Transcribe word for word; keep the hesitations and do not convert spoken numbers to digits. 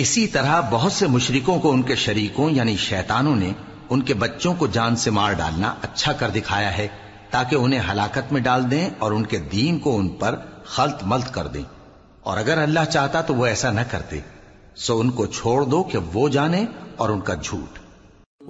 इसी तरह बहुत से मुशरिकों को उनके शरीकों यानी शैतानों ने उनके बच्चों को जान से मार डालना अच्छा कर दिखाया है, ताकि उन्हें हलाकत में डाल दें और उनके दीन को उन पर खल्त मल्त कर दें। और अगर अल्लाह चाहता तो वो ऐसा न करते। सो उनको छोड़ दो कि वो जाने और उनका झूठ।